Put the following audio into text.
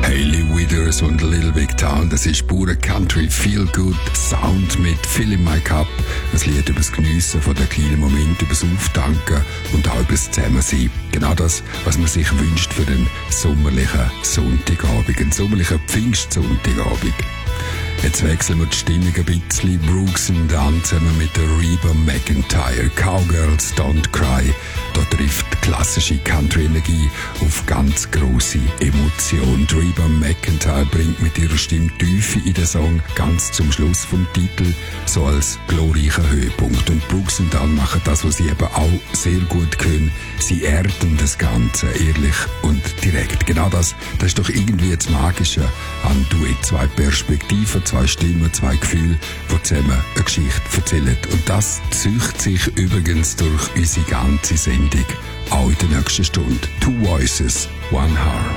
Hayley Withers und Little Big Town, das ist pure Country Feel Good Sound mit Fill in My Cup. Ein Lied über das Geniessen von den kleinen Momenten, über das Auftanken und auch über das Zusammensein. Genau das, was man sich wünscht für den sommerlichen Sonntagabend, einen sommerlichen Pfingstsonntagabend. Jetzt wechseln wir die Stimmung ein bisschen. Brooks and Dunn zusammen mit der Reba McEntire. Cowgirls Don't Cry. Da trifft klassische Country-Energie auf ganz grosse Emotion. Die Reba McEntire bringt mit ihrer Stimme Tiefe in den Song ganz zum Schluss vom Titel, so als glorreicher Höhepunkt. Und Brooks and Dunn machen das, was sie eben auch sehr gut können. Sie erden das Ganze ehrlich und direkt. Genau das ist doch irgendwie das Magische an Duett. Zwei Perspektiven, zwei Stimmen, zwei Gefühle, die zusammen eine Geschichte erzählen. Und das zieht sich übrigens durch unsere ganze Sendung, auch in der nächsten Stunde. Two Voices, One Heart.